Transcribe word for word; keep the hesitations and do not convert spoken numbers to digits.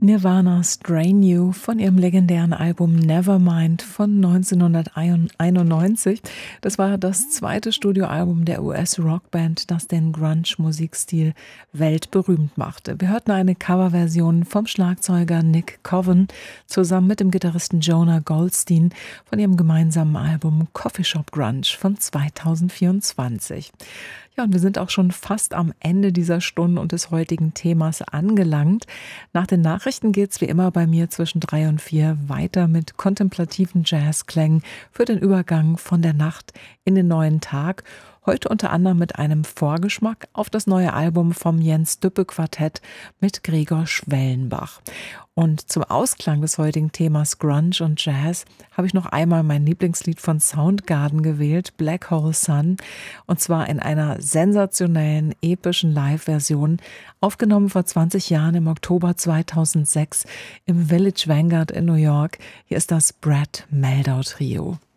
Nirvana Strain You von ihrem legendären Album Nevermind von neunzehnhunderteinundneunzig. Das war das zweite Studioalbum der U S-Rockband, das den Grunge-Musikstil weltberühmt machte. Wir hörten eine Coverversion vom Schlagzeuger Nick Coven zusammen mit dem Gitarristen Jonah Goldstein von ihrem gemeinsamen Album Coffee Shop Grunge von zweitausendvierundzwanzig. Ja, und wir sind auch schon fast am Ende dieser Stunde und des heutigen Themas angelangt. Nach den Nachrichten geht's wie immer bei mir zwischen drei und vier weiter mit kontemplativen Jazzklängen für den Übergang von der Nacht in den neuen Tag. Heute unter anderem mit einem Vorgeschmack auf das neue Album vom Jens Düppe Quartett mit Gregor Schwellenbach. Und zum Ausklang des heutigen Themas Grunge und Jazz habe ich noch einmal mein Lieblingslied von Soundgarden gewählt, Black Hole Sun, und zwar in einer sensationellen, epischen Live-Version, aufgenommen vor zwanzig Jahren im Oktober zweitausendsechs im Village Vanguard in New York. Hier ist das Brad Meldau Trio.